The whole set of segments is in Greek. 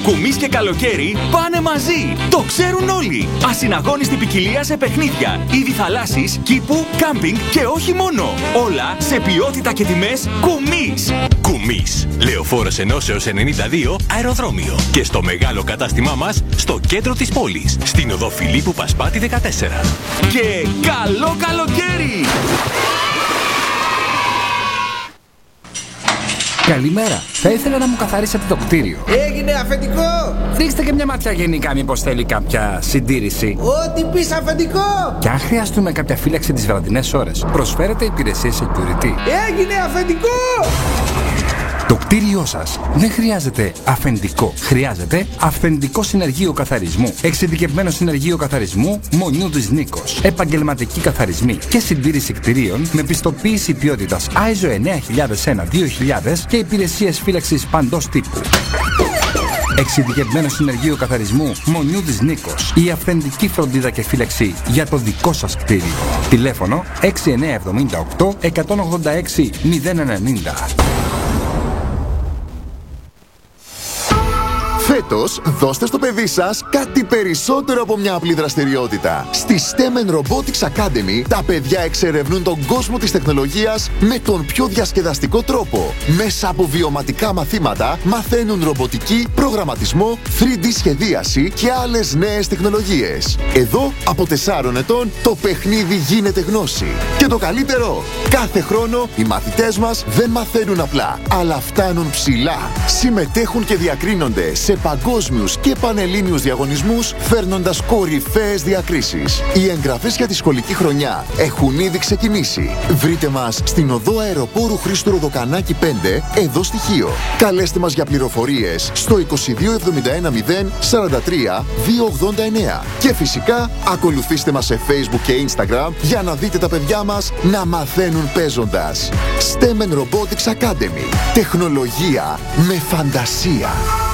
Κουμής και καλοκαίρι πάνε μαζί. Το ξέρουν όλοι. Ασυναγώνιστη ποικιλία σε παιχνίδια, είδη θαλάσσης, κήπου, κάμπινγκ και όχι μόνο. Όλα σε ποιότητα και τιμές Κουμής. Κουμής. Λεωφόρος Ενώσεως 92 αεροδρόμιο. Και στο μεγάλο κατάστημά μας στο κέντρο της πόλης. Στην οδό Φιλίππου Πασπάτη 14. Και καλό καλοκαίρι! Καλημέρα. Θα ήθελα να μου καθαρίσετε το κτίριο. Έγινε αφεντικό! Ρίξτε και μια ματιά γενικά, μήπως θέλει κάποια συντήρηση. Ό,τι πεις αφεντικό! Και αν χρειαστούμε κάποια φύλαξη τις βραδινές ώρες, προσφέρετε υπηρεσίες security. Έγινε αφεντικό! Το κτίριό σας δεν χρειάζεται αφεντικό. Χρειάζεται αυθεντικό συνεργείο καθαρισμού. Εξειδικευμένο συνεργείο καθαρισμού Μονιούδης Νίκος. Επαγγελματικοί καθαρισμοί και συντήρηση κτιρίων με πιστοποίηση ποιότητας ISO 9001-2000 και υπηρεσίες φύλαξης παντός τύπου. Εξειδικευμένο συνεργείο καθαρισμού Μονιούδης Νίκος. Η αυθεντική φροντίδα και φύλαξη για το δικό σας κτίριο. Τηλέφωνο 6978 186 090. Φέτος, δώστε στο παιδί σας κάτι περισσότερο από μια απλή δραστηριότητα. Στη STEM Robotics Academy, τα παιδιά εξερευνούν τον κόσμο της τεχνολογίας με τον πιο διασκεδαστικό τρόπο. Μέσα από βιωματικά μαθήματα, μαθαίνουν ρομποτική, προγραμματισμό, 3D σχεδίαση και άλλες νέες τεχνολογίες. Εδώ, από 4 ετών, το παιχνίδι γίνεται γνώση. Και το καλύτερο, κάθε χρόνο οι μαθητές μας δεν μαθαίνουν απλά, αλλά φτάνουν ψηλά. Συμμετέχουν και διακρίνονται σε παγκόσμιους και πανελλήνιους διαγωνισμούς, φέρνοντας κορυφαίες διακρίσεις. Οι εγγραφές για τη σχολική χρονιά έχουν ήδη ξεκινήσει. Βρείτε μας στην οδό Αεροπόρου Χρήστου Ροδοκανάκη 5, εδώ στη Χίο. Καλέστε μας για πληροφορίες στο 2271 043 289. Και φυσικά ακολουθήστε μας σε Facebook και Instagram για να δείτε τα παιδιά μας να μαθαίνουν παίζοντας. STEM Robotics Academy. Τεχνολογία με φαντασία.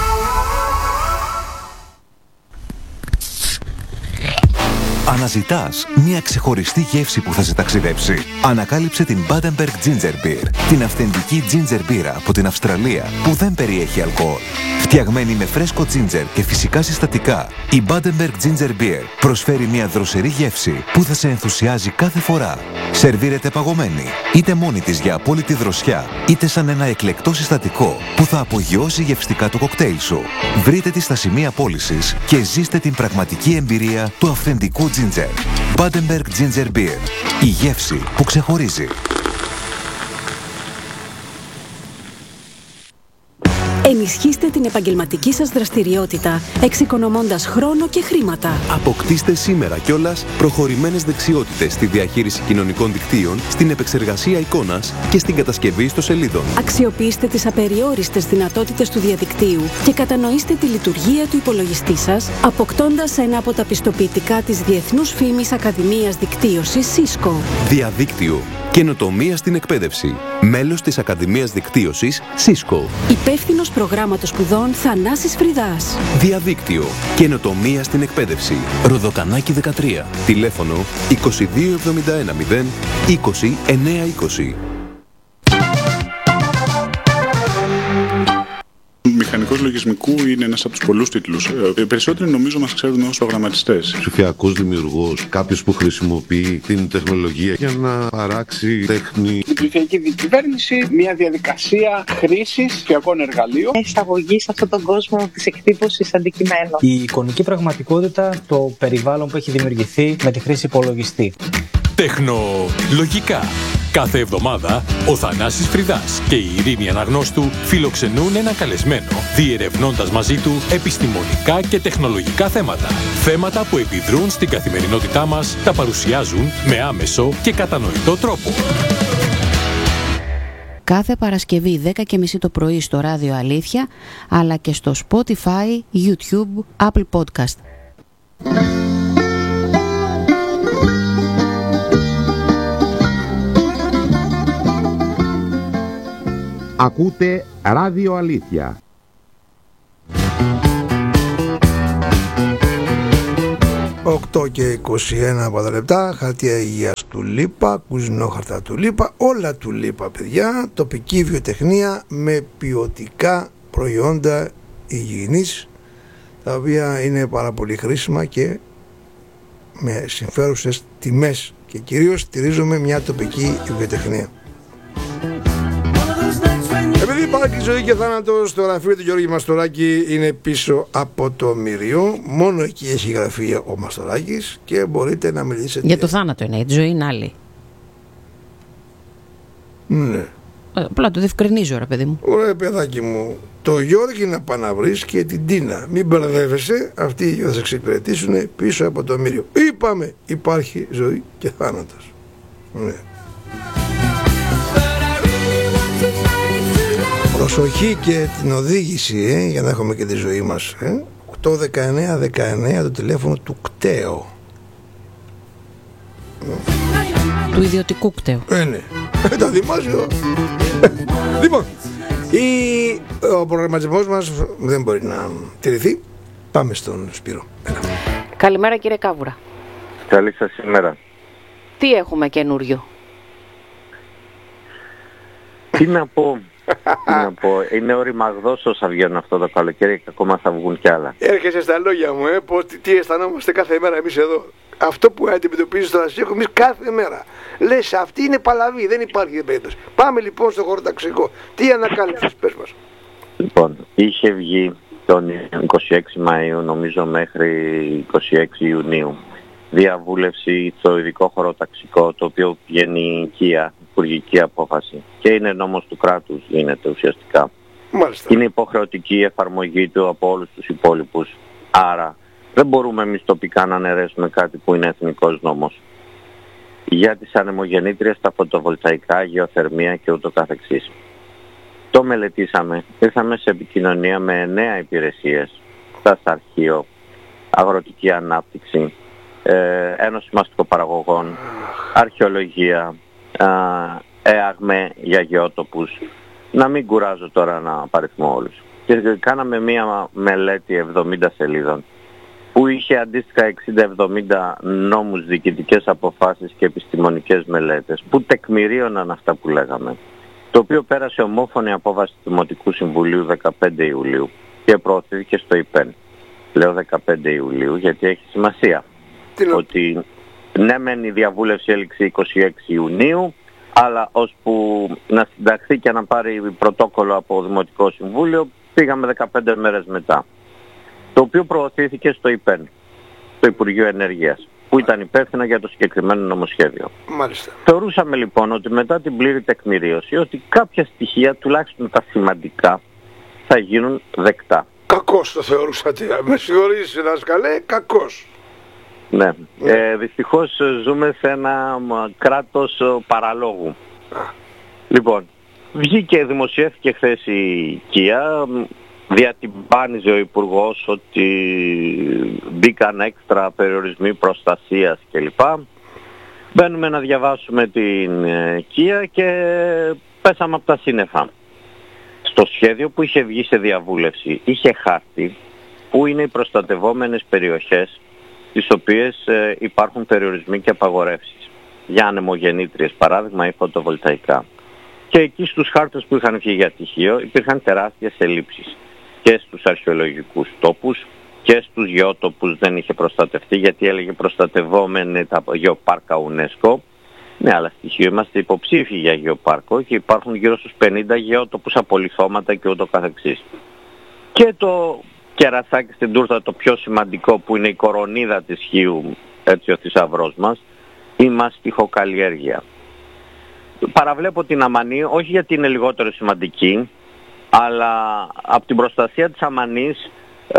Αναζητάς μια ξεχωριστή γεύση που θα σε ταξιδέψει? Ανακάλυψε την Badenberg Ginger Beer, την αυθεντική ginger μπύρα από την Αυστραλία που δεν περιέχει αλκοόλ. Φτιαγμένη με φρέσκο ginger και φυσικά συστατικά, η Badenberg Ginger Beer προσφέρει μια δροσερή γεύση που θα σε ενθουσιάζει κάθε φορά. Σερβίρεται παγωμένη, είτε μόνη της για απόλυτη δροσιά, είτε σαν ένα εκλεκτό συστατικό που θα απογειώσει γευστικά το κοκτέιλ σου. Βρείτε τη στα σημεία πώλησης και ζήστε την πραγματική εμπειρία του αυθεντικού ginger. Badenberg Ginger Beer. Η γεύση που ξεχωρίζει. Ενισχύστε την επαγγελματική σας δραστηριότητα, εξοικονομώντας χρόνο και χρήματα. Αποκτήστε σήμερα κιόλας προχωρημένες δεξιότητες στη διαχείριση κοινωνικών δικτύων, στην επεξεργασία εικόνας και στην κατασκευή ιστοσελίδων. Αξιοποιήστε τις απεριόριστες δυνατότητες του διαδικτύου και κατανοήστε τη λειτουργία του υπολογιστή σας, αποκτώντας ένα από τα πιστοποιητικά της Διεθνούς Φήμης Ακαδημίας Δικτύωσης Cisco. Διαδίκτυο. Καινοτομία στην εκπαίδευση. Μέλος της Ακαδημίας Δικτύωσης Cisco. Υπεύθυνος προγράμματος σπουδών Θανάσης Φριδάς. Διαδίκτυο. Καινοτομία στην εκπαίδευση. Ροδοκανάκη 13. Τηλέφωνο 2271 0 20 920. Μηχανικός λογισμικού είναι ένας από τους πολλούς τίτλους. Οι περισσότεροι νομίζω μας ξέρουν ως προγραμματιστές. Ψηφιακός δημιουργός, κάποιος που χρησιμοποιεί την τεχνολογία για να παράξει τέχνη. Η ψηφιακή διακυβέρνηση, μια διαδικασία χρήσης ψηφιακών εργαλείων. Εισαγωγή σε αυτόν τον κόσμο της εκτύπωσης αντικειμένων. Η εικονική πραγματικότητα, το περιβάλλον που έχει δημιουργηθεί με τη χρήση υπολογιστή. Τεχνολογικά. Κάθε εβδομάδα ο Θανάσης Φριδάς και η Ειρήνη Αναγνώστου φιλοξενούν ένα καλεσμένο, διερευνώντας μαζί του επιστημονικά και τεχνολογικά θέματα. Θέματα που επιδρούν στην καθημερινότητά μας, τα παρουσιάζουν με άμεσο και κατανοητό τρόπο. Κάθε Παρασκευή 10:30 το πρωί στο Ράδιο Αλήθεια, αλλά και στο Spotify, YouTube, Apple Podcast. Ακούτε Ράδιο Αλήθεια. Οκτώ και 21 λεπτά, χαρτιά υγείας του Λίπα, κουζινόχαρτα του Λίπα, όλα του Λίπα τοπική βιοτεχνία με ποιοτικά προϊόντα υγιεινής τα οποία είναι πάρα πολύ χρήσιμα και με συμφέρουσες τιμές και κυρίως στηρίζουμε μια τοπική βιοτεχνία. Επειδή υπάρχει ζωή και θάνατος, το γραφείο του Γιώργη Μαστοράκη είναι πίσω από το Μυριό. Μόνο εκεί έχει γραφείο ο Μαστοράκης και μπορείτε να μιλήσετε. Για το θάνατο είναι, η ζωή είναι άλλη. Ναι. Απλά το διευκρινίζω, ρε παιδί μου. Ωραία, παιδάκι μου. Το Γιώργη να πάει να βρεις και την Τίνα. Μην μπερδεύεσαι, αυτοί οι δυο θα σε εξυπηρετήσουν πίσω από το Μύριο. Είπαμε, υπάρχει ζωή και θάνατος. Ναι. Προσοχή και την οδήγηση, για να έχουμε και τη ζωή μας. 819-19 το τηλέφωνο του κταίου. Του ιδιωτικού κταίου. Ναι. Το δημόσιο. Λοιπόν, ο προγραμματισμός μας δεν μπορεί να τηρηθεί. Πάμε στον Σπύρο. Καλημέρα, κύριε Κάβουρα. Καλή σας ημέρα. Τι έχουμε καινούριο? Τι να πω. Είναι οριμαγδός όσα βγαίνουν αυτό το καλοκαίρι και ακόμα θα βγουν κι άλλα. Έρχεσαι στα λόγια μου, πως τι αισθανόμαστε κάθε μέρα εμείς εδώ. Αυτό που αντιμετωπίζεις τώρα εσύ εμείς κάθε μέρα. Λες αυτή είναι παλαβή, δεν υπάρχει περίπτωση. Πάμε λοιπόν στο χωροταξικό. Τι ανακάλυψες, πες μας. Λοιπόν, είχε βγει τον 26 Μαΐου νομίζω μέχρι 26 Ιουνίου διαβούλευση στο ειδικό χωροταξικό, το οποίο βγαίνει οικία, υπουργική απόφαση και είναι νόμος του κράτους, γίνεται ουσιαστικά. Μάλιστα. Είναι υποχρεωτική η εφαρμογή του από όλους τους υπόλοιπους, άρα δεν μπορούμε εμείς τοπικά να αναιρέσουμε κάτι που είναι εθνικός νόμος. Για τις ανεμογεννήτριες, τα φωτοβολταϊκά, γεωθερμία και ούτω καθεξής. Το μελετήσαμε, ήρθαμε σε επικοινωνία με 9 υπηρεσίες, σταθαρχείο, αγροτική ανάπτυξη, Ένωση Μαστικοπαραγωγών, αρχαιολογία, ΕΑΓΜΕ για γεώτοπους. Να μην κουράζω τώρα να παριθμώ όλους. Και κάναμε μία μελέτη 70 σελίδων που είχε αντίστοιχα 60-70 νόμους, διοικητικές αποφάσεις και επιστημονικές μελέτες που τεκμηρίωναν αυτά που λέγαμε. Το οποίο πέρασε ομόφωνη απόφαση του Δημοτικού Συμβουλίου 15 Ιουλίου και προωθήθηκε στο ΙΠΕΝ. Λέω 15 Ιουλίου γιατί έχει σημασία. Ότι ναι μεν η διαβούλευση έληξε 26 Ιουνίου, αλλά ώσπου να συνταχθεί και να πάρει πρωτόκολλο από Δημοτικό Συμβούλιο πήγαμε 15 μέρες μετά. Το οποίο προωθήθηκε στο ΙΠΕΝ, το Υπουργείο Ενέργειας, που ήταν υπεύθυνο για το συγκεκριμένο νομοσχέδιο. Μάλιστα. Θεωρούσαμε λοιπόν ότι μετά την πλήρη τεκμηρίωση ότι κάποια στοιχεία, τουλάχιστον τα σημαντικά, θα γίνουν δεκτά. Κακώς το θεωρούσατε. Με συγχωρείς δάσκαλε, κακώς. Ναι. Δυστυχώς ζούμε σε ένα κράτος παραλόγου. Λοιπόν, δημοσιεύθηκε χθες η ΚΙΑ, διατυμπάνιζε ο Υπουργός ότι μπήκαν έξτρα περιορισμοί προστασίας κλπ. Μπαίνουμε να διαβάσουμε την ΚΙΑ και πέσαμε από τα σύννεφα. Στο σχέδιο που είχε βγει σε διαβούλευση είχε χάρτη που είναι οι προστατευόμενες περιοχές στις οποίες υπάρχουν περιορισμοί και απαγορεύσεις για ανεμογεννήτριες, παράδειγμα ή φωτοβολταϊκά. Και εκεί στους χάρτες που είχαν βγει για τυχείο υπήρχαν τεράστιες ελλείψεις και στους αρχαιολογικούς τόπους και στους γεώτοπους δεν είχε προστατευτεί γιατί έλεγε προστατευόμενοι τα γεωπάρκα UNESCO. Ναι, αλλά στοιχείο είμαστε υποψήφιοι για γεωπάρκο και υπάρχουν γύρω στους 50 γεώτοπους, απολιθώματα και ούτω καθεξής. Και το κερασάκι στην τούρτα, το πιο σημαντικό που είναι η κορονίδα της Χίου, έτσι ο θησαυρός μας, η μαστιχοκαλλιέργεια. Παραβλέπω την αμανή, όχι γιατί είναι λιγότερο σημαντική, αλλά από την προστασία της αμανής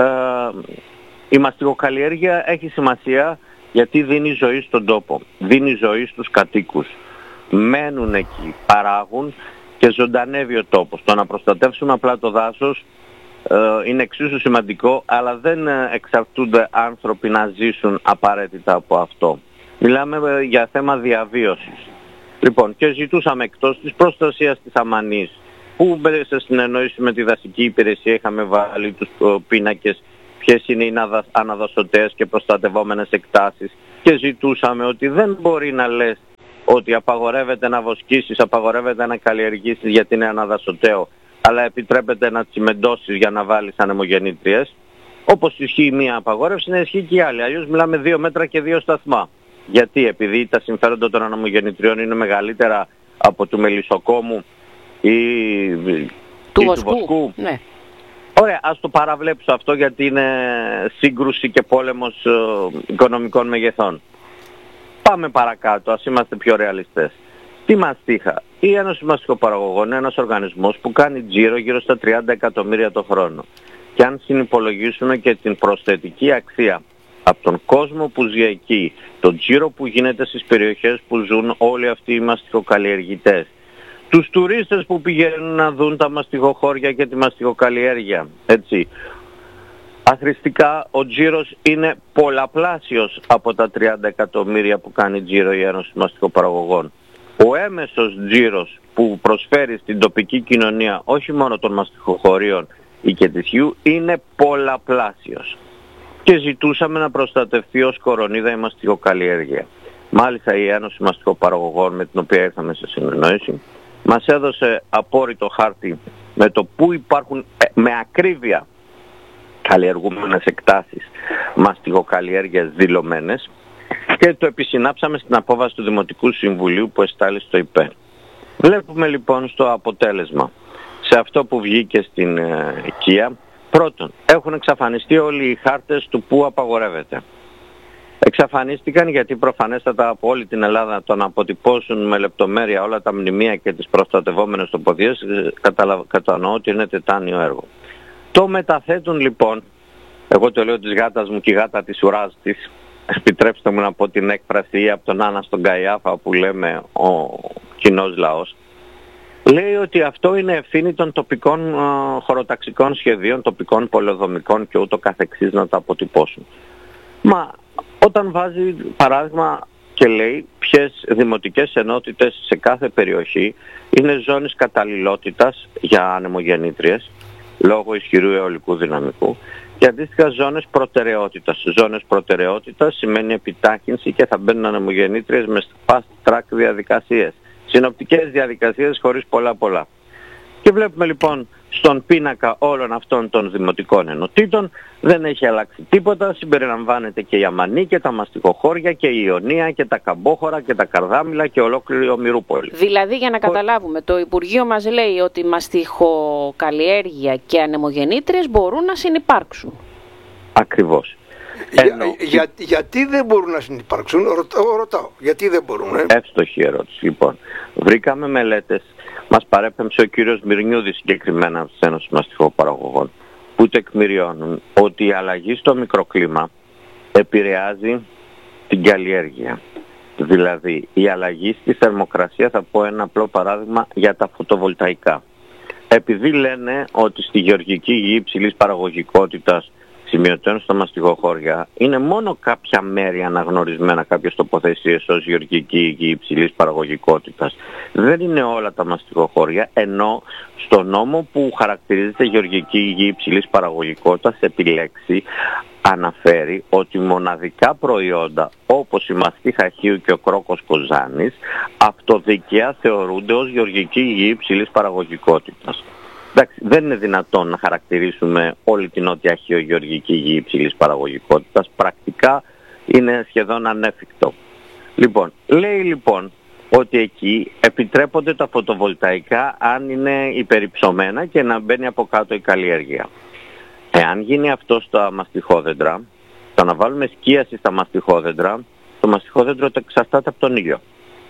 η μαστιχοκαλλιέργεια έχει σημασία γιατί δίνει ζωή στον τόπο, δίνει ζωή στους κατοίκους. Μένουν εκεί, παράγουν και ζωντανεύει ο τόπος. Το να προστατεύσουμε απλά το δάσος είναι εξίσου σημαντικό, αλλά δεν εξαρτούνται άνθρωποι να ζήσουν απαραίτητα από αυτό. Μιλάμε για θέμα διαβίωσης. Λοιπόν, και ζητούσαμε εκτός της προστασίας της αμανής, που σε συνεννόηση με τη δασική υπηρεσία είχαμε βάλει τους πίνακες, ποιες είναι οι αναδασωτές και προστατευόμενες εκτάσεις, και ζητούσαμε ότι δεν μπορεί να λες ότι απαγορεύεται να βοσκήσεις, απαγορεύεται να καλλιεργήσεις γιατί είναι αναδασωτέο, αλλά επιτρέπεται να τσιμεντώσεις για να βάλεις ανεμογεννήτριες. Όπως ισχύει μία απαγόρευση, να ισχύει και η άλλη. Αλλιώς μιλάμε 2 μέτρα και 2 σταθμά. Γιατί, επειδή τα συμφέροντα των ανεμογεννητριών είναι μεγαλύτερα από του μελισσοκόμου ή του βοσκού. Ναι. Ωραία, ας το παραβλέψω αυτό, γιατί είναι σύγκρουση και πόλεμος οικονομικών μεγεθών. Πάμε παρακάτω, ας είμαστε πιο ρεαλιστές. Τι μαστίχα? Η Ένωση Μαστιχοπαραγωγών είναι ένας οργανισμός που κάνει τζίρο γύρω στα 30 εκατομμύρια το χρόνο. Και αν συνυπολογίσουμε και την προσθετική αξία από τον κόσμο που ζει εκεί, τον τζίρο που γίνεται στις περιοχές που ζουν όλοι αυτοί οι μαστιχοκαλλιεργητές, τους τουρίστες που πηγαίνουν να δουν τα μαστιχοχώρια και τη μαστιχοκαλλιέργεια, έτσι, αθρηστικά ο τζίρος είναι πολλαπλάσιος από τα 30 εκατομμύρια που κάνει τζίρο η Ένωση Μαστιχοπαραγωγών. Ο έμεσος τζίρος που προσφέρει στην τοπική κοινωνία, όχι μόνο των μαστιχοχωρίων ή και της γιου, είναι πολλαπλάσιος. Και ζητούσαμε να προστατευτεί ως κορονίδα η μαστιχοκαλλιέργεια. Μάλιστα η Ένωση Μαστιχοπαραγωγών, με την οποία ήρθαμε σε συνεννόηση, μας έδωσε απόρριτο χάρτη με το που υπάρχουν με ακρίβεια καλλιεργούμενες εκτάσεις μαστιχοκαλλιέργειας δηλωμένες και το επισυνάψαμε στην απόβαση του Δημοτικού Συμβουλίου που εστάλει στο ΙΠΕ. Βλέπουμε λοιπόν στο αποτέλεσμα, σε αυτό που βγήκε στην οικία, πρώτον, έχουν εξαφανιστεί όλοι οι χάρτες του που απαγορεύεται. Εξαφανίστηκαν γιατί προφανέστατα από όλη την Ελλάδα το να αποτυπώσουν με λεπτομέρεια όλα τα μνημεία και τις προστατευόμενες τοποθεσίες, κατανοώ ότι είναι τετάνιο έργο. Το μεταθέτουν λοιπόν, εγώ το λέω της γάτας μου και η γάτα της ουράς της, επιτρέψτε μου να πω την έκφραση από τον Άννα στον Καϊάφα που λέμε ο κοινός λαός, λέει ότι αυτό είναι ευθύνη των τοπικών χωροταξικών σχεδίων, τοπικών πολεοδομικών και ούτω καθεξής να τα αποτυπώσουν. Μα όταν βάζει παράδειγμα και λέει ποιες δημοτικές ενότητες σε κάθε περιοχή είναι ζώνης καταλληλότητας για ανεμογεννήτριες λόγω ισχυρού αιωλικού δυναμικού και αντίστοιχα ζώνες προτεραιότητας. Ζώνες προτεραιότητας σημαίνει επιτάχυνση και θα μπαίνουν ανεμογεννήτριες με fast track διαδικασίες. Συνοπτικές διαδικασίες χωρίς πολλά. Και βλέπουμε λοιπόν στον πίνακα όλων αυτών των δημοτικών ενωτήτων δεν έχει αλλάξει τίποτα, συμπεριλαμβάνεται και η Αμανή και τα μαστιχοχώρια και η Ιωνία και τα Καμπόχωρα και τα Καρδάμιλα και ολόκληρη η Ομηρούπολη. Δηλαδή για να καταλάβουμε, το Υπουργείο μας λέει ότι μαστιχοκαλλιέργεια και ανεμογεννήτριες μπορούν να συνυπάρξουν. Ακριβώς. Γιατί δεν μπορούν να συνυπάρξουν, ρωτάω, γιατί δεν μπορούν. Εύστοχη ερώτηση. Λοιπόν, βρήκαμε μελέτες, μας παρέπεμψε ο κύριος Μυρνιούδης συγκεκριμένα από τις Ένωσης Μαστιχοπαραγωγών, που τεκμηριώνουν ότι η αλλαγή στο μικροκλίμα επηρεάζει την καλλιέργεια. Δηλαδή, η αλλαγή στη θερμοκρασία, θα πω ένα απλό παράδειγμα για τα φωτοβολταϊκά. Επειδή λένε ότι στη γεωργική γη υψηλής παραγωγικότητας σημειωτών στα μαστιχοχώρια είναι μόνο κάποια μέρη αναγνωρισμένα, κάποιες τοποθεσίες ως γεωργική γη υψηλής παραγωγικότητας. Δεν είναι όλα τα μαστιχοχώρια, ενώ στο νόμο που χαρακτηρίζεται γεωργική γη υψηλής παραγωγικότητας επί λέξη αναφέρει ότι μοναδικά προϊόντα όπως η μαστίχα χείου και ο κρόκος κοζάνης αυτοδικαία θεωρούνται ως γεωργική γη υψηλής παραγωγικότητας. Εντάξει, δεν είναι δυνατόν να χαρακτηρίσουμε όλη την νότια χειογεωργική γη υψηλής παραγωγικότητας. Πρακτικά είναι σχεδόν ανέφικτο. Λοιπόν, λέει λοιπόν ότι εκεί επιτρέπονται τα φωτοβολταϊκά αν είναι υπερυψωμένα και να μπαίνει από κάτω η καλλιέργεια. Εάν γίνει αυτό στα μαστιχόδεντρα, το να βάλουμε σκίαση στα μαστιχόδεντρα, το μαστιχόδεντρο το εξαρτάται από τον ήλιο.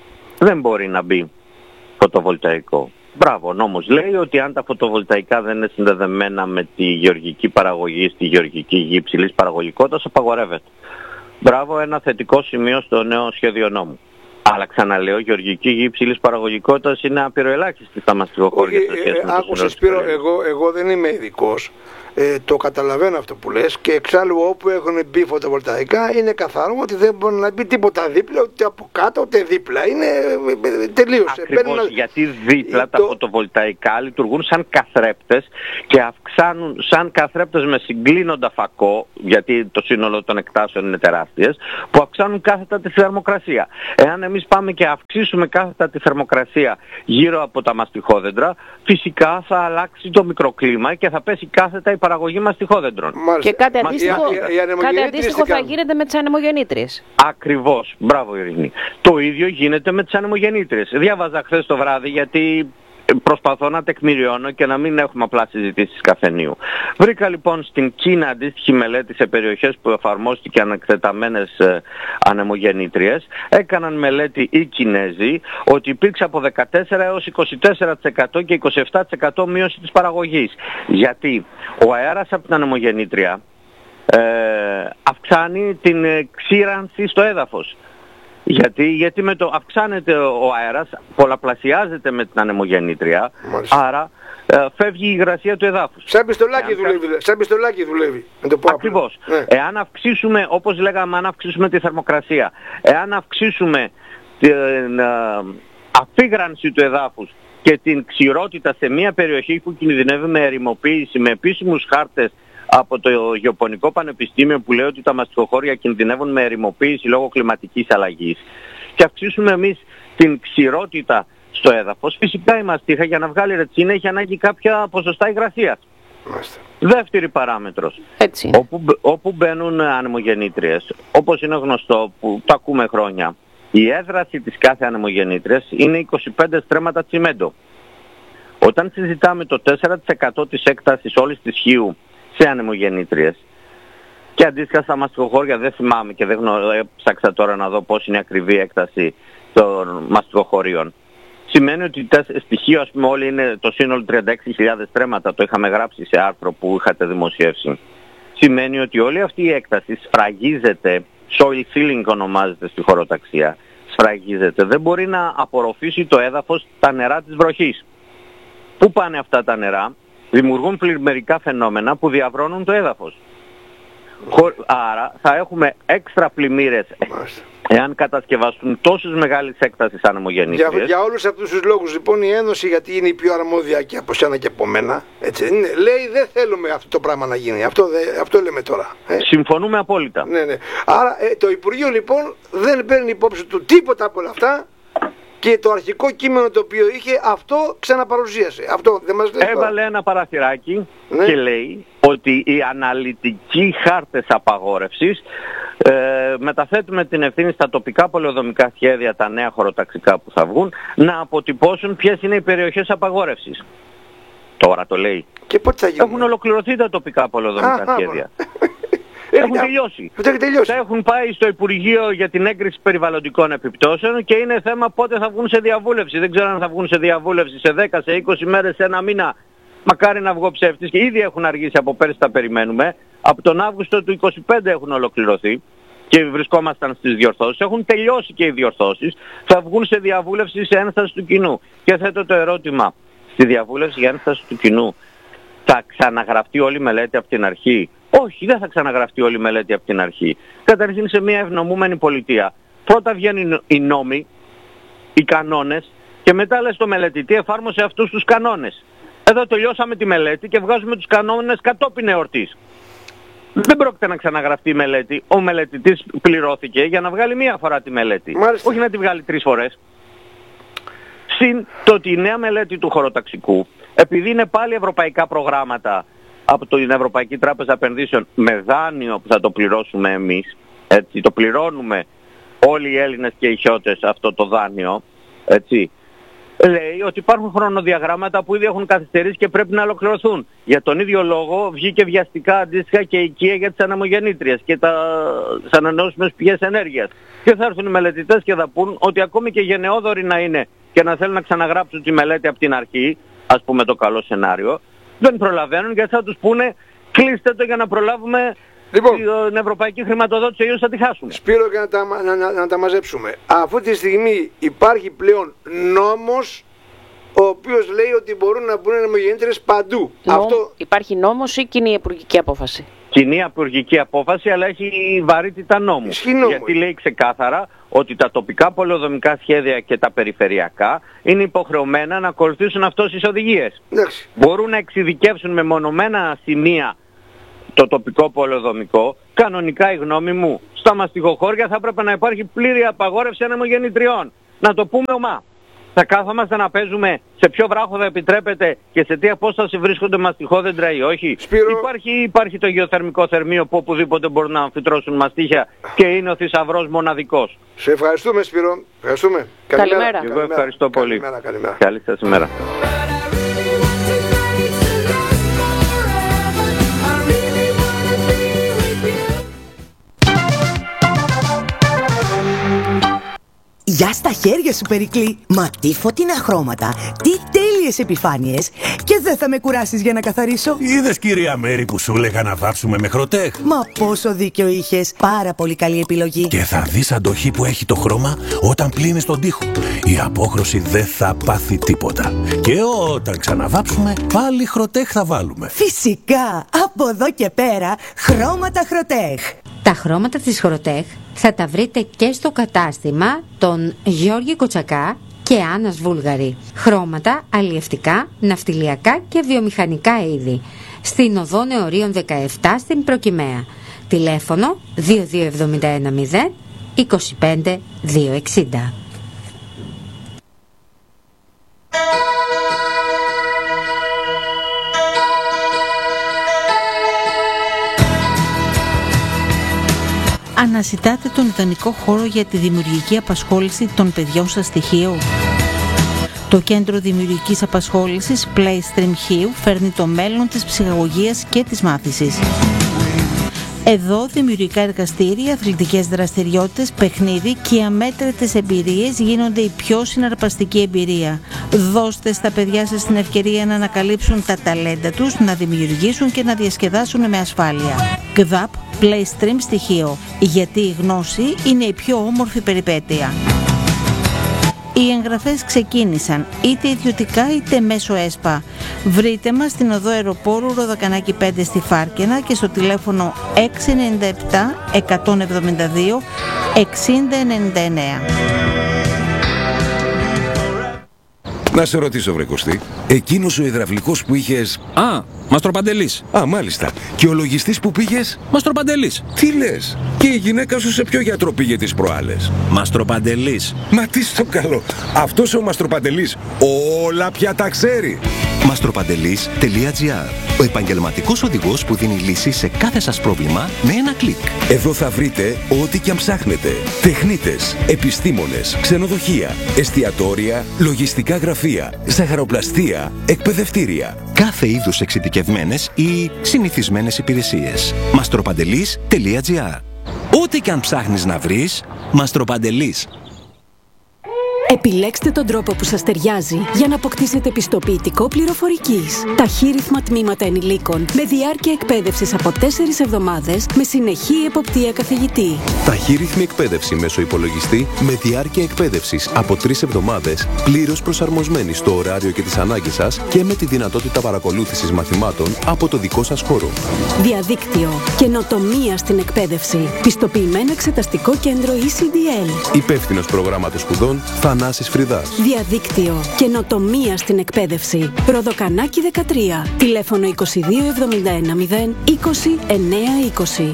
Δεν μπορεί να μπει φωτοβολταϊκό. Μπράβο, ο νόμος λέει ότι αν τα φωτοβολταϊκά δεν είναι συνδεδεμένα με τη γεωργική παραγωγή στη γεωργική γη υψηλής παραγωγικότητας, απαγορεύεται. Μπράβο, ένα θετικό σημείο στο νέο σχέδιο νόμου. Αλλά ξαναλέω, γεωργική γη υψηλής παραγωγικότητας είναι απειροελάχιστη στα μαστιχοχώρια. Άκουσε Σπύρο, εγώ δεν είμαι ειδικός. Το καταλαβαίνω αυτό που λες και εξάλλου όπου έχουν μπει φωτοβολταϊκά είναι καθαρό ότι δεν μπορεί να μπει τίποτα δίπλα, ούτε από κάτω ούτε δίπλα. Είναι τελείως. Ακριβώς, γιατί δίπλα τα φωτοβολταϊκά λειτουργούν σαν καθρέπτες και αυξάνουν σαν καθρέπτες με συγκλίνοντα φακό, γιατί το σύνολο των εκτάσεων είναι τεράστιες, που αυξάνουν κάθετα τη θερμοκρασία. Εάν εμείς πάμε και αυξήσουμε κάθετα τη θερμοκρασία γύρω από τα μαστιχόδεντρα, φυσικά θα αλλάξει το μικροκλίμα και θα πέσει κάθετα η παραγωγή μαστιχόδεντρων. Και κάτι αντίστοιχο θα γίνεται με τις ανεμογεννήτριες. Ακριβώς. Μπράβο Ειρήνη. Το ίδιο γίνεται με τις ανεμογεννήτριες. Διάβαζα χθες το βράδυ, γιατί προσπαθώ να τεκμηριώνω και να μην έχουμε απλά συζητήσεις καφενείου. Βρήκα λοιπόν στην Κίνα αντίστοιχη μελέτη σε περιοχές που εφαρμόστηκαν εκτεταμένες ανεμογεννήτριες. Έκαναν μελέτη οι Κινέζοι ότι υπήρξε από 14% έως 24% και 27% μείωση της παραγωγής. Γιατί ο αέρας από την ανεμογεννήτρια αυξάνει την ξύρανση στο έδαφος. Γιατί με το αυξάνεται ο αέρας, πολλαπλασιάζεται με την ανεμογεννήτρια, άρα φεύγει η υγρασία του εδάφους. Σαν πιστολάκι δουλεύει. Ακριβώς. Εάν αυξήσουμε, όπως λέγαμε, αν αυξήσουμε τη θερμοκρασία, εάν αυξήσουμε την αφήγρανση του εδάφους και την ξηρότητα σε μια περιοχή που κινδυνεύει με ερημοποίηση, με επίσημους χάρτες από το Γεωπονικό Πανεπιστήμιο που λέει ότι τα μαστιχοχώρια κινδυνεύουν με ερημοποίηση λόγω κλιματικής αλλαγής, και αυξήσουμε εμείς την ξηρότητα στο έδαφος, φυσικά η μαστίχα για να βγάλει ρετσίνα έχει ανάγκη κάποια ποσοστά υγρασίας. Δεύτερη παράμετρος. Όπου μπαίνουν ανεμογεννήτριες, όπως είναι γνωστό που το ακούμε χρόνια, η έδραση της κάθε ανεμογεννήτριας είναι 25 στρέμματα τσιμέντο. Όταν συζητάμε το 4% της έκτασης όλης της Χίου σε ανεμογεννήτριες, και αντίστοιχα στα μαστιχοχώρια δεν θυμάμαι και δεν ψάξα τώρα να δω πώς είναι η ακριβή έκταση των μαστιχοχωρίων, σημαίνει ότι στοιχείο, ας πούμε, όλοι είναι το σύνολο 36.000 στρέμματα, το είχαμε γράψει σε άρθρο που είχατε δημοσιεύσει. Σημαίνει ότι όλη αυτή η έκταση σφραγίζεται, soil filling ονομάζεται στη χωροταξία, σφραγίζεται, δεν μπορεί να απορροφήσει το έδαφος τα νερά της βροχής. Πού πάνε αυτά τα νερά? Δημιουργούν πλημμυρικά φαινόμενα που διαβρώνουν το έδαφος. Άρα θα έχουμε έξτρα πλημμύρες εάν κατασκευαστούν τόσες μεγάλες έκτασεις ανεμογεννήτριες. Για όλους αυτούς τους λόγους λοιπόν η Ένωση, γιατί είναι η πιο αρμόδια και από σένα και από μένα, έτσι, λέει δεν θέλουμε αυτό το πράγμα να γίνει. Αυτό λέμε τώρα. Συμφωνούμε απόλυτα. Ναι. Άρα το Υπουργείο λοιπόν δεν παίρνει υπόψη του τίποτα από όλα αυτά. Και το αρχικό κείμενο το οποίο είχε, αυτό ξαναπαρουσίασε. Αυτό δεν μας λέει. Έβαλε ένα παραθυράκι και λέει ότι οι αναλυτικοί χάρτες απαγόρευσης μεταθέτουμε την ευθύνη στα τοπικά πολεοδομικά σχέδια, τα νέα χωροταξικά που θα βγουν, να αποτυπώσουν ποιες είναι οι περιοχές απαγόρευσης. Τώρα το λέει. Και πότε θα γίνουν? Έχουν ολοκληρωθεί τα τοπικά πολεοδομικά σχέδια. Έχουν τελειώσει. Θα έχουν πάει στο Υπουργείο για την έγκριση περιβαλλοντικών επιπτώσεων και είναι θέμα πότε θα βγουν σε διαβούλευση. Δεν ξέρω αν θα βγουν σε διαβούλευση σε 10, σε 20 μέρες, σε ένα μήνα. Μακάρι να βγω ψεύτης, και ήδη έχουν αργήσει από πέρσι, τα περιμένουμε. Από τον Αύγουστο του 25 έχουν ολοκληρωθεί και βρισκόμασταν στις διορθώσεις. Έχουν τελειώσει και οι διορθώσεις. Θα βγουν σε διαβούλευση σε ένσταση του κοινού. Και θέτω το ερώτημα, στη διαβούλευση για ένσταση του κοινού θα ξαναγραφτεί όλη η μελέτη από την αρχή? Όχι, δεν θα ξαναγραφτεί όλη η μελέτη από την αρχή. Καταρχήν, σε μια ευνομούμενη πολιτεία πρώτα βγαίνουν οι νόμοι, οι κανόνες, και μετά λες στο μελετητή εφάρμοσε αυτούς τους κανόνες. Εδώ τελειώσαμε τη μελέτη και βγάζουμε τους κανόνες κατόπιν εορτής. Δεν πρόκειται να ξαναγραφτεί η μελέτη. Ο μελετητής πληρώθηκε για να βγάλει μία φορά τη μελέτη. Όχι να τη βγάλει 3 φορές. Συν το ότι η νέα μελέτη του χωροταξικού, επειδή είναι πάλι ευρωπαϊκά προγράμματα από την Ευρωπαϊκή Τράπεζα Επενδύσεων με δάνειο που θα το πληρώσουμε εμείς, έτσι, το πληρώνουμε όλοι οι Έλληνες και οι Χιώτες αυτό το δάνειο, έτσι, λέει ότι υπάρχουν χρονοδιαγράμματα που ήδη έχουν καθυστερήσει και πρέπει να ολοκληρωθούν. Για τον ίδιο λόγο βγήκε βιαστικά αντίστοιχα και η οικία για τις ανεμογεννήτριες και τις ανανεώσιμες πηγές ενέργειας. Και θα έρθουν οι μελετητές και θα πούν ότι ακόμη και γενναιόδοροι να είναι και να θέλουν να ξαναγράψουν τη μελέτη από την αρχή, ας πούμε το καλό σενάριο, δεν προλαβαίνουν, γιατί θα τους πούνε κλείστε το για να προλάβουμε την ευρωπαϊκή χρηματοδότηση, αλλιώς θα τη χάσουμε. Σπύρο, για να τα μαζέψουμε. Αυτή τη στιγμή υπάρχει πλέον νόμος ο οποίος λέει ότι μπορούν να μπουν ανεμογεννήτριες παντού. Υπάρχει νόμος ή κοινή υπουργική απόφαση? Κοινή υπουργική απόφαση, αλλά έχει βαρύτητα νόμου. Γιατί λέει ξεκάθαρα ότι τα τοπικά πολεοδομικά σχέδια και τα περιφερειακά είναι υποχρεωμένα να ακολουθήσουν αυτές τις οδηγίες. Μπορούν να εξειδικεύσουν με μονομένα σημεία το τοπικό πολεοδομικό. Κανονικά, η γνώμη μου, στα μαστιχοχώρια θα έπρεπε να υπάρχει πλήρη απαγόρευση ανεμογεννητριών. Να το πούμε ομά. Θα κάθομαστε να παίζουμε σε ποιο βράχο θα επιτρέπεται και σε τι απόσταση βρίσκονται μαστιχόδεντρα ή όχι. Υπάρχει το γεωθερμικό θερμείο που οπουδήποτε μπορούν να αμφιτρώσουν μαστίχια και είναι ο θησαυρός μοναδικός. Σε ευχαριστούμε, Σπύρο. Ευχαριστούμε. Καλημέρα. Εγώ ευχαριστώ πολύ. Καλημέρα. Καλή σας ημέρα. Γεια στα χέρια σου, Περικλή! Μα τι φωτεινά χρώματα, τι τέλειες επιφάνειες! Και δεν θα με κουράσεις για να καθαρίσω. Είδες, κυρία Μέρη, που σου έλεγα να βάψουμε με Χροτέχ? Μα πόσο δίκιο είχες! Πάρα πολύ καλή επιλογή. Και θα δεις αντοχή που έχει το χρώμα όταν πλύνεις τον τοίχο. Η απόχρωση δεν θα πάθει τίποτα. Και όταν ξαναβάψουμε, πάλι Χροτέχ θα βάλουμε. Φυσικά! Από εδώ και πέρα, χρώματα Χροτέχ. Τα χρώματα της Χροτέχ θα τα βρείτε και στο κατάστημα των Γιώργη Κοτσακά και Άννας Βούλγαρη. Χρώματα αλλιευτικά, ναυτιλιακά και βιομηχανικά είδη. Στην οδό Νεωρίων 17 στην Προκυμαία. Τηλέφωνο 22710 25 260. Αναζητάτε τον ιδανικό χώρο για τη δημιουργική απασχόληση των παιδιών σας στη Χίο? Το Κέντρο Δημιουργικής Απασχόλησης Playstream Χίου φέρνει το μέλλον της ψυχαγωγίας και της μάθησης. Εδώ δημιουργικά εργαστήρια, αθλητικές δραστηριότητες, παιχνίδι και αμέτρητες εμπειρίες γίνονται η πιο συναρπαστική εμπειρία. Δώστε στα παιδιά σας την ευκαιρία να ανακαλύψουν τα ταλέντα τους, να δημιουργήσουν και να διασκεδάσουν με ασφάλεια. ΚΔΑΠ Playstream στοιχείο, γιατί η γνώση είναι η πιο όμορφη περιπέτεια. Οι εγγραφές ξεκίνησαν είτε ιδιωτικά είτε μέσω ΕΣΠΑ. Βρείτε μας στην οδό Αεροπόρου Ροδακανάκη 5 στη Φάρκαινα και στο τηλέφωνο 697 172 6099. Να σε ρωτήσω, βρε Κωστή, εκείνος ο υδραυλικός που είχες... Α, Μαστροπαντελής. Α, μάλιστα. Και ο λογιστής που πήγες? Μαστροπαντελής. Τι λες? Και η γυναίκα σου σε ποιο γιατρό πήγε τις προάλλες? Μαστροπαντελής. Μα τι στο καλό. Αυτός ο Μαστροπαντελής όλα πια τα ξέρει. Μαστροπαντελής.gr, ο επαγγελματικός οδηγός που δίνει λύση σε κάθε σας πρόβλημα με ένα κλικ. Εδώ θα βρείτε ό,τι και αν ψάχνετε. Τεχνίτες, επιστήμονες, ξενοδοχεία, εστιατόρια, λογιστικά γραφεία, ζαχαροπλαστεία, εκπαιδευτήρια. Κάθε είδους εξειδικευμένες ή συνηθισμένες υπηρεσίες. Μαστροπαντελής.gr. Ό,τι και αν ψάχνεις να βρεις, Μαστροπαντελής. Επιλέξτε τον τρόπο που σας ταιριάζει για να αποκτήσετε πιστοποιητικό πληροφορικής. Ταχύρυθμα τμήματα ενηλίκων με διάρκεια εκπαίδευσης από 4 εβδομάδες με συνεχή εποπτεία καθηγητή. Ταχύρυθμη εκπαίδευση μέσω υπολογιστή με διάρκεια εκπαίδευσης από 3 εβδομάδες, πλήρως προσαρμοσμένη στο ωράριο και τις ανάγκες σας και με τη δυνατότητα παρακολούθησης μαθημάτων από το δικό σας χώρο. Διαδίκτυο. Καινοτομία στην εκπαίδευση. Πιστοποιημένο εξεταστικό κέντρο ECDL. Υπεύθυνος προγράμματος σπουδών Θανάσης Φρυδάς. Διαδίκτυο. Καινοτομία στην εκπαίδευση. Ροδοκανάκη 13. Τηλέφωνο 2271 0 20 920.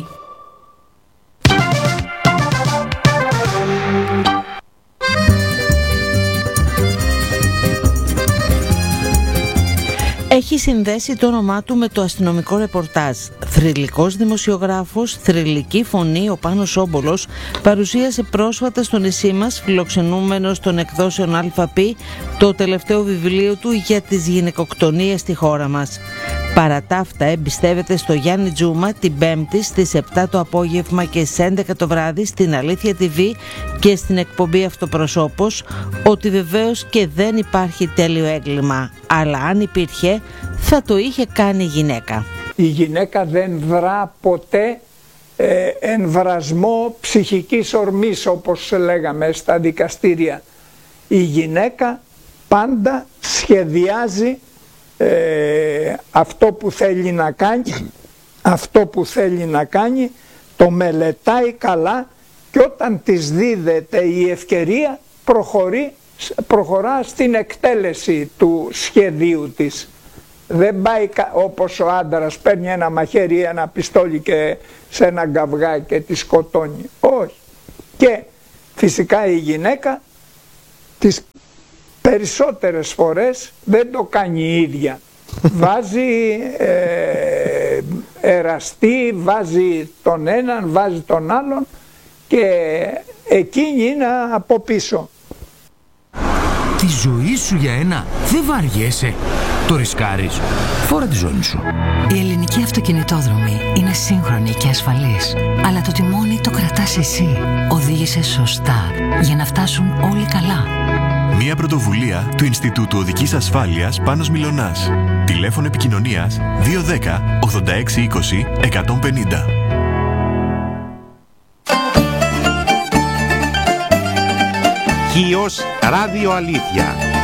Έχει συνδέσει το όνομά του με το αστυνομικό ρεπορτάζ. Θρυλικός δημοσιογράφος, θρυλική φωνή, ο Πάνος Όμπολος παρουσίασε πρόσφατα στο νησί μας, φιλοξενούμενος των εκδόσεων ΑΠ, το τελευταίο βιβλίο του για τις γυναικοκτονίες στη χώρα μας. Παρά τα αυτά, εμπιστεύεται στο Γιάννη Τζούμα την Πέμπτη στις 7 το απόγευμα και στις 11 το βράδυ στην Αλήθεια TV και στην εκπομπή Αυτοπροσώπος ότι βεβαίως και δεν υπάρχει τέλειο έγκλημα, αλλά αν υπήρχε θα το είχε κάνει η γυναίκα. Η γυναίκα δεν δρά ποτέ εμβρασμό ψυχικής ορμής, όπως λέγαμε στα δικαστήρια. Η γυναίκα πάντα σχεδιάζει αυτό που θέλει να κάνει, το μελετάει καλά και όταν της δίδεται η ευκαιρία προχωρά στην εκτέλεση του σχεδίου της. Δεν πάει όπως ο άντρας, παίρνει ένα μαχαίρι, ένα πιστόλι και σε ένα γκαυγά και τη σκοτώνει. Όχι. Και φυσικά η γυναίκα της περισσότερες φορές δεν το κάνει η ίδια. Βάζει εραστή, βάζει τον έναν, βάζει τον άλλον και εκείνη είναι από πίσω. Τη ζωή σου για ένα δεν βαριέσαι. Το ρισκάρεις. Φόρα τη ζώνη σου. Η ελληνική αυτοκινητόδρομη είναι σύγχρονη και ασφαλής. Αλλά το τιμόνι το κρατάς εσύ. Οδήγησε σωστά για να φτάσουν όλοι καλά. Μια πρωτοβουλία του Ινστιτούτου Οδικής Ασφάλειας Πάνος Μιλωνάς. Τηλέφωνο επικοινωνίας 210 86 20 150. Χίος Ράδιο Αλήθεια.